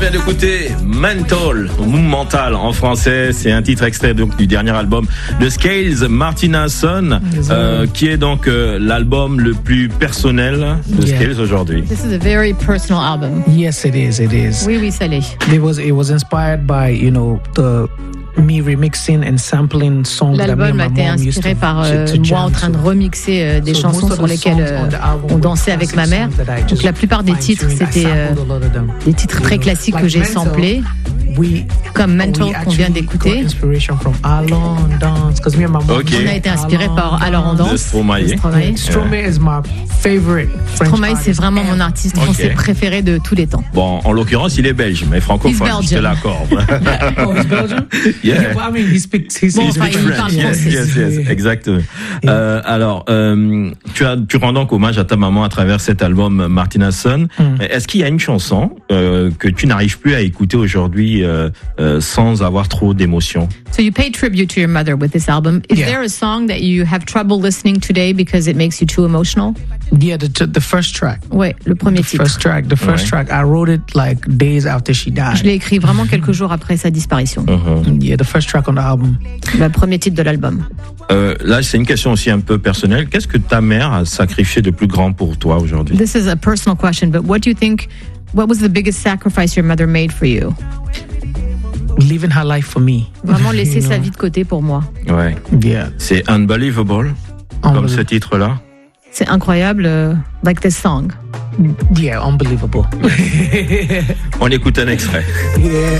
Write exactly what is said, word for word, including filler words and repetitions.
vient d'écouter Mental, mental en français. C'est un titre extrait donc du dernier album de Scales, Martina Son, euh, qui est donc euh, l'album le plus personnel de yeah. Scales aujourd'hui. This is a very personal album. Yes, it is. It is. Oui, oui, ça l'est. It was. It was inspired by, you know, the me remixing and sampling songs. L'album a été inspiré par euh, moi en train de remixer euh, des so chansons sur lesquelles euh, on dansait avec ma mère. Donc la plupart des titres, c'était euh, des titres très classiques que j'ai samplés, comme Mental qu'on vient d'écouter. Okay. On a été inspiré par Alors on danse. Stromae. Stromae is my favorite. Stromae, c'est vraiment mon artiste français okay. préféré de tous les temps. Bon, en l'occurrence, il est belge, mais francophone. Je te l'accorde. Oh, he's Belgian? Yeah. Yeah, well, I mean, he speaks, he bon, speaks enfin, il parle yes, yes, yes, exactement. Yeah. Euh, alors, euh, tu, as, tu rends donc hommage à ta maman à travers cet album Martina Son. Mm. Est-ce qu'il y a une chanson euh, que tu n'arrives plus à écouter aujourd'hui euh, euh, sans avoir trop d'émotion? So you pay tribute to your mother with this album. Is yeah. there a song that you have trouble listening today because it makes you too emotional? Yeah, the the first track. Ouais, le premier the titre. First track, the first ouais. track. I wrote it like days after she died. Je l'ai écrit vraiment quelques jours après sa disparition. Uh-huh. Yeah, the first track on the album. Le premier titre de l'album. Euh, là, c'est une question aussi un peu personnelle. Qu'est-ce que ta mère a sacrifié de plus grand pour toi aujourd'hui? This is a personal question, but what do you think? What was the biggest sacrifice your mother made for you? Living her life for me. Vraiment laisser sa vie de côté pour moi. Ouais. Yeah. C'est unbelievable, comme ce titre-là. C'est incroyable, uh, like this song. Yeah, unbelievable. On écoute un extrait. Yeah.